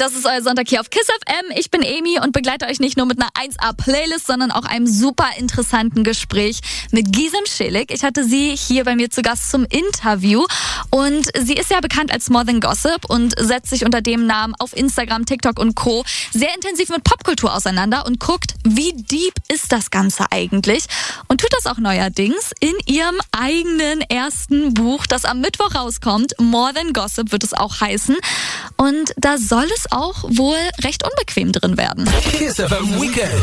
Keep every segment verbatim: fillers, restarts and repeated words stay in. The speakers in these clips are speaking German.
Das ist euer Sonntag hier auf KISS F M. Ich bin Emi und begleite euch nicht nur mit einer eins A Playlist, sondern auch einem super interessanten Gespräch mit Gizem Celik. Ich hatte sie hier bei mir zu Gast zum Interview und sie ist ja bekannt als More Than Gossip und setzt sich unter dem Namen auf Instagram, TikTok und Co. sehr intensiv mit Popkultur auseinander und guckt, wie deep ist das Ganze eigentlich, und tut das auch neuerdings in ihrem eigenen ersten Buch, das am Mittwoch rauskommt. More Than Gossip wird es auch heißen. Und da soll es auch wohl recht unbequem drin werden. KISS F M Weekend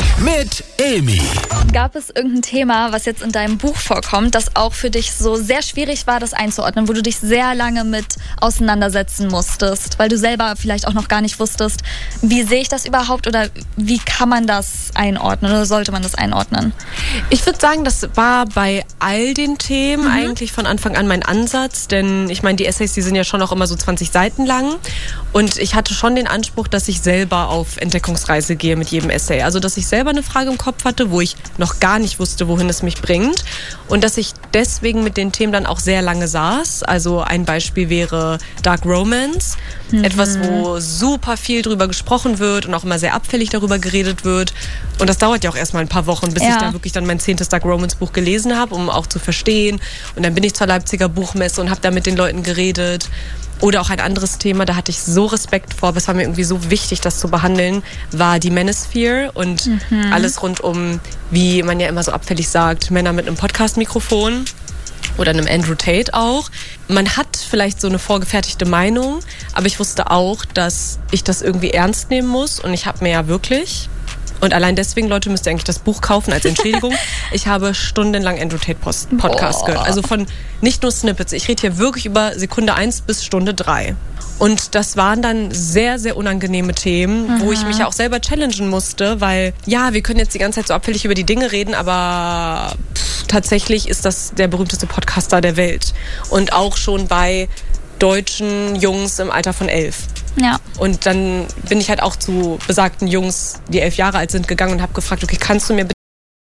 mit Emi. Gab es irgendein Thema, was jetzt in deinem Buch vorkommt, das auch für dich so sehr schwierig war, das einzuordnen, wo du dich sehr lange mit auseinandersetzen musstest, weil du selber vielleicht auch noch gar nicht wusstest, wie sehe ich das überhaupt oder wie kann man das einordnen oder sollte man das einordnen? Ich würde sagen, das war bei all den Themen mhm. eigentlich von Anfang an mein Ansatz, denn ich meine, die Essays, die sind ja schon auch immer so zwanzig Seiten lang und ich hatte schon den Anspruch, dass ich selber auf Entdeckungsreise gehe mit jedem Essay. Also, dass ich selber eine Frage im Kopf hatte, wo ich noch gar nicht wusste, wohin es mich bringt, und dass ich deswegen mit den Themen dann auch sehr lange saß. Also ein Beispiel wäre Dark Romance, mhm. etwas, wo super viel drüber gesprochen wird und auch immer sehr abfällig darüber geredet wird, und das dauert ja auch erstmal ein paar Wochen, bis ja. ich da wirklich dann mein zehntes Dark Romance Buch gelesen habe, um auch zu verstehen, und dann bin ich zur Leipziger Buchmesse und habe da mit den Leuten geredet. Oder auch ein anderes Thema, da hatte ich so Respekt vor, aber es war mir irgendwie so wichtig, das zu behandeln, war die Manosphere und mhm. alles rund um, wie man ja immer so abfällig sagt, Männer mit einem Podcast-Mikrofon oder einem Andrew Tate auch. Man hat vielleicht so eine vorgefertigte Meinung, aber ich wusste auch, dass ich das irgendwie ernst nehmen muss, und ich habe mir ja wirklich... Und allein deswegen, Leute, müsst ihr eigentlich das Buch kaufen als Entschädigung. Ich habe stundenlang Andrew Tate Post Podcast gehört. Also von nicht nur Snippets. Ich rede hier wirklich über Sekunde eins bis Stunde drei. Und das waren dann sehr, sehr unangenehme Themen, mhm. wo ich mich ja auch selber challengen musste, weil ja, wir können jetzt die ganze Zeit so abfällig über die Dinge reden, aber pff, tatsächlich ist das der berühmteste Podcaster der Welt. Und auch schon bei deutschen Jungs im Alter von elf. Ja. Und dann bin ich halt auch zu besagten Jungs, die elf Jahre alt sind, gegangen und habe gefragt, okay, kannst du mir bitte